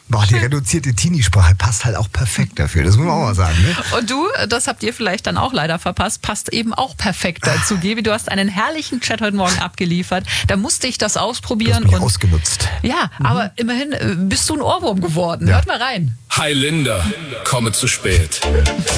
Boah, die reduzierte Teenie-Sprache passt halt auch perfekt dafür, das muss man auch mal sagen. Ne? Und du, das habt ihr vielleicht dann auch leider verpasst, passt eben auch perfekt dazu. Gaby, du hast einen herrlichen Chat heute Morgen abgeliefert. Da musste ich das ausprobieren. Du hast mich ausgenutzt. Ja, aber immerhin bist du ein Ohrwurm geworden. Ja. Hört mal rein. Hi Linda, komme zu spät.